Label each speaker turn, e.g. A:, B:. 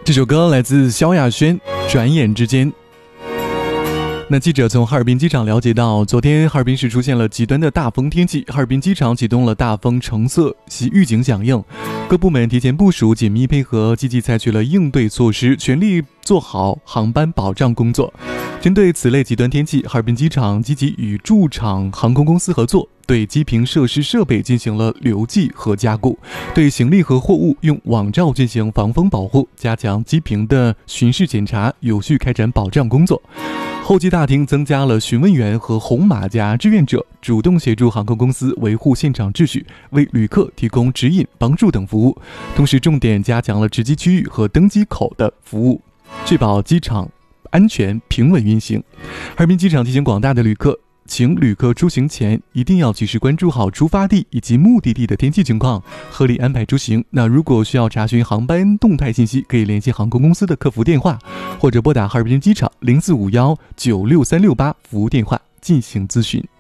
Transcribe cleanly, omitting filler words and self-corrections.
A: 这首歌来自萧亚轩，转眼之间。那记者从哈尔滨机场了解到，昨天哈尔滨市出现了极端的大风天气，哈尔滨机场启动了大风橙色预警响应，各部门提前部署，紧密配合，积极采取了应对措施，全力做好航班保障工作。针对此类极端天气，哈尔滨机场积极与驻场航空公司合作，对机坪设施设备进行了留记和加固，对行李和货物用网罩进行防风保护，加强机坪的巡视检查，有序开展保障工作。候机大厅增加了询问员和红马甲志愿者，主动协助航空公司维护现场秩序，为旅客提供指引、帮助等服务。同时，重点加强了值机区域和登机口的服务，确保机场安全平稳运行。哈尔滨机场提醒广大的旅客，请旅客出行前一定要及时关注好出发地以及目的地的天气情况，合理安排出行。那如果需要查询航班动态信息，可以联系航空公司的客服电话，或者拨打哈尔滨机场0451963668服务电话进行咨询。